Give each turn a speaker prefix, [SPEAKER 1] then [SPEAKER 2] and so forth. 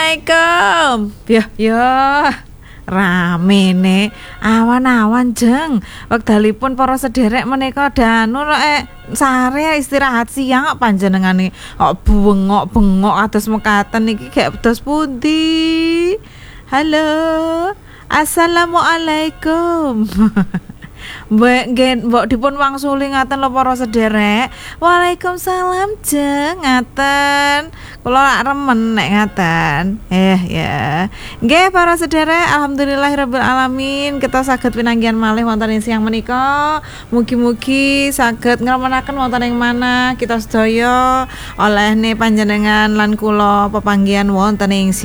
[SPEAKER 1] Assalamualaikum. Ya. Rame nih awan-awan jeng wekdalipun para sederek menika danu sare istirahat siang kok panjenengane kok bengok atus mekaten niki gak bedos pundi. Halo, assalamualaikum. Mbok dipun wangsuli ngaten lho para sederek. Waalaikumsalam jeng ngaten. Kula lak remen nek ngaten. Ya. Nggih para sederek, alhamdulillahirabbil alamin kita saged pinanggihan malih wonten ing siang menika. Mugi-mugi saged ngremenaken wonten ing manah kita sedaya olehne panjenengan lan kula pepanggihan wonten ing